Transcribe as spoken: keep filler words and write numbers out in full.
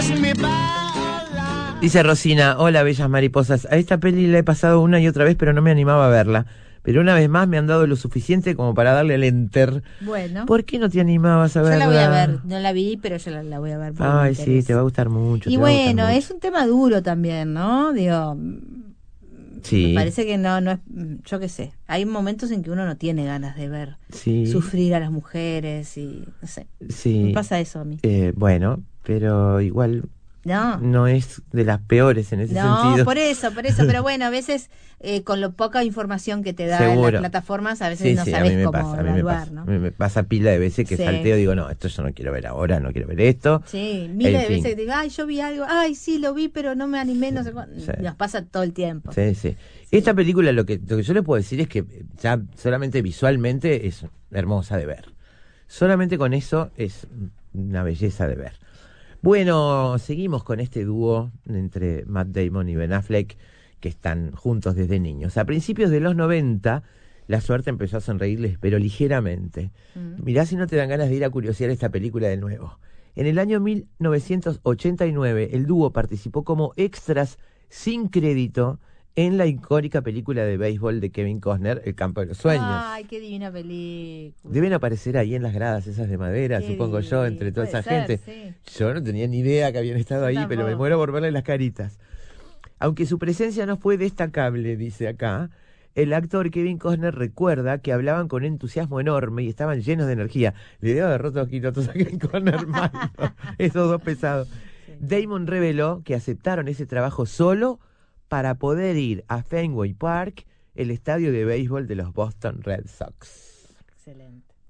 Dice Rosina, hola bellas mariposas, a esta peli la he pasado una y otra vez pero no me animaba a verla, pero una vez más me han dado lo suficiente como para darle el enter. Bueno. ¿Por qué no te animabas a verla? Yo la voy a ver, no la vi, pero yo la, la voy a ver. Ay, sí, te va a gustar mucho. Y bueno, es un tema duro también, ¿no? Digo, sí. Me parece que no, no es, yo qué sé, hay momentos en que uno no tiene ganas de ver sí. sufrir a las mujeres y, no sé, sí. me pasa eso a mí. Eh, bueno, pero igual... No. no es de las peores en ese no, sentido. No, por eso, por eso, pero bueno, a veces eh, con lo poca información que te da las plataformas, a veces sí, no sí, sabes cómo pasa, evaluar, ¿no? A mí me pasa pila de veces que sí. salteo y digo, no, esto yo no quiero ver ahora, no quiero ver esto. Sí, miles de veces que te digo, ay, yo vi algo, ay, sí, lo vi, pero no me animé, no sé cuándo. Sí. Nos pasa todo el tiempo. Sí, sí. sí. Esta película, lo que, lo que yo les puedo decir es que ya solamente visualmente es hermosa de ver. Solamente con eso es una belleza de ver. Bueno, seguimos con este dúo entre Matt Damon y Ben Affleck, que están juntos desde niños. A principios de los noventa, la suerte empezó a sonreírles, pero ligeramente. Mm. Mirá si no te dan ganas de ir a curiosear esta película de nuevo. En el año mil novecientos ochenta y nueve, el dúo participó como extras sin crédito en la icónica película de béisbol de Kevin Costner, El campo de los sueños. Ay, qué divina película. Deben aparecer ahí en las gradas esas de madera, qué supongo divino. Yo, entre toda Puede esa ser, gente. Sí. Yo no tenía ni idea que habían estado yo ahí, tampoco. Pero me muero por verle las caritas. Aunque su presencia no fue destacable, dice acá, el actor Kevin Costner recuerda que hablaban con entusiasmo enorme y estaban llenos de energía. Le debo haber roto aquí a Kevin Costner, mal, ¿no? Esos dos pesados. Sí. Damon reveló que aceptaron ese trabajo solo para poder ir a Fenway Park, el estadio de béisbol de los Boston Red Sox. Excelente.